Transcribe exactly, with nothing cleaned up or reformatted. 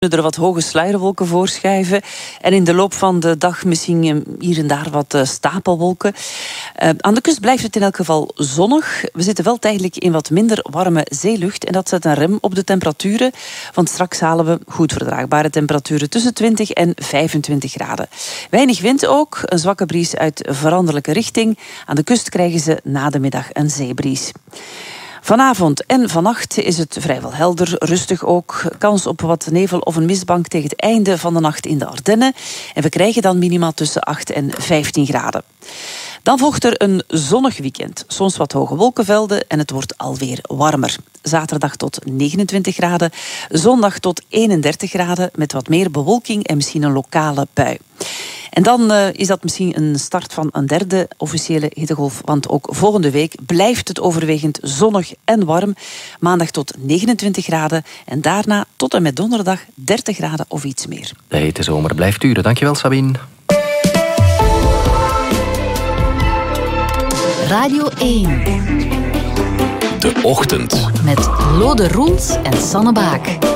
er wat hoge sluierwolken voorschuiven. En in de loop van de dag misschien hier en daar wat uh, stapelwolken. Uh, aan de kust blijft het in elk geval zonnig. We zitten wel tijdelijk in wat minder warme zeelucht. En dat zet een rem op de temperaturen. Want straks halen we goed verdraagbare temperaturen tussen twintig en vijfentwintig graden. Weinig wind ook. Een zwakke bries uit veranderlijke richting. Aan de kust krijgen ze na de middag een zeebries. Vanavond en vannacht is het vrijwel helder, rustig ook. Kans op wat nevel of een mistbank tegen het einde van de nacht in de Ardennen. En we krijgen dan minima tussen acht en vijftien graden. Dan volgt er een zonnig weekend. Soms wat hoge wolkenvelden en het wordt alweer warmer. Zaterdag tot negenentwintig graden. Zondag tot eenendertig graden met wat meer bewolking en misschien een lokale bui. En dan uh, is dat misschien een start van een derde officiële hittegolf. Want ook volgende week blijft het overwegend zonnig en warm. Maandag tot negenentwintig graden. En daarna tot en met donderdag dertig graden of iets meer. De hete zomer blijft duren. Dankjewel, Sabine. Radio één. De Ochtend. Met Lode Roels en Sanne Baak.